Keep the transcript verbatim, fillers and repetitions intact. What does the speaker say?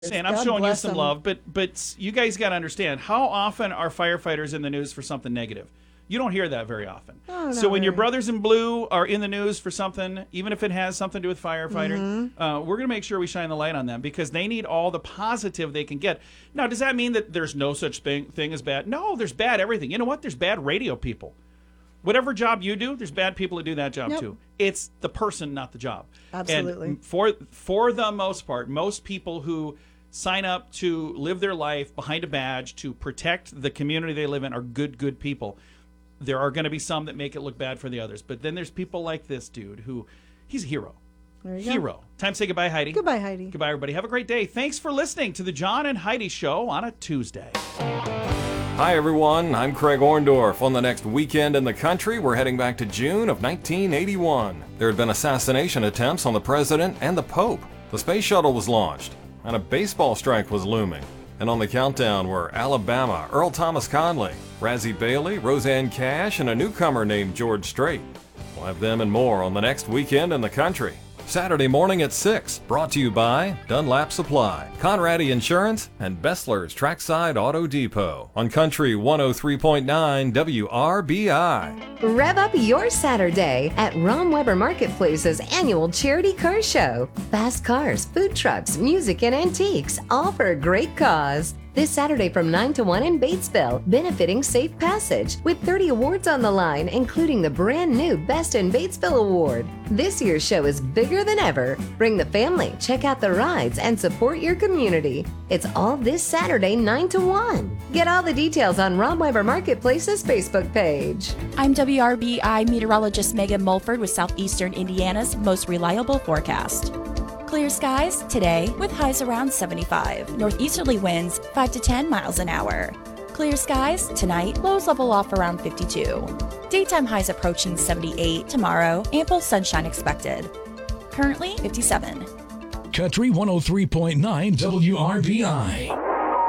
And I'm God showing you bless some them. love, but but you guys got to understand, how often are firefighters in the news for something negative? You don't hear that very often. Oh, not so when your very. brothers in blue are in the news for something, even if it has something to do with firefighting, Mm-hmm. uh, we're going to make sure we shine the light on them because they need all the positive they can get. Now, does that mean that there's no such thing, thing as bad? No, there's bad everything. You know what? There's bad radio people. Whatever job you do, there's bad people that do that job Yep. too. It's the person, not the job. Absolutely. And for for the most part, most people who sign up to live their life behind a badge to protect the community they live in are good, good people. There are going to be some that make it look bad for the others. But then there's people like this dude who, he's a hero. There you go. Hero. Time to say goodbye, Heidi. Goodbye, Heidi. Goodbye, everybody. Have a great day. Thanks for listening to the John and Heidi Show on a Tuesday. Hi, everyone. I'm Craig Orndorff. On the next weekend in the country, we're heading back to June of nineteen eighty-one. There had been assassination attempts on the president and the Pope. The space shuttle was launched, and a baseball strike was looming. And on the countdown were Alabama, Earl Thomas Conley, Razzie Bailey, Roseanne Cash, and a newcomer named George Strait. We'll have them and more on the next weekend in the country. Saturday morning at six, brought to you by Dunlap Supply, Conradi Insurance, and Bessler's Trackside Auto Depot on Country one oh three point nine W R B I. Rev up your Saturday at Ron Weber Marketplace's annual charity car show. Fast cars, food trucks, music, and antiques, all for a great cause. This Saturday from nine to one in Batesville, benefiting Safe Passage, with thirty awards on the line, including the brand new Best in Batesville Award. This year's show is bigger than ever. Bring the family, check out the rides, and support your community. It's all this Saturday, nine to one. Get all the details on Ron Weber Marketplace's Facebook page. I'm W R B I meteorologist Megan Mulford with Southeastern Indiana's most reliable forecast. Clear skies today with highs around seventy-five. Northeasterly winds five to ten miles an hour. Clear skies tonight, lows level off around fifty-two. Daytime highs approaching seventy-eight. Tomorrow, ample sunshine expected. Currently fifty-seven. Country one oh three point nine W R B I.